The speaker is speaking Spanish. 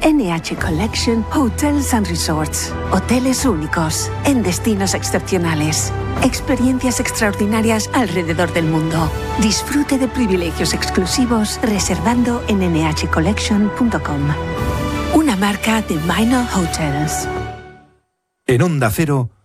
NH Collection Hotels and Resorts. Hoteles únicos, en destinos excepcionales. Experiencias extraordinarias alrededor del mundo. Disfrute de privilegios exclusivos reservando en nhcollection.com. Una marca de Minor Hotels. En Onda Cero,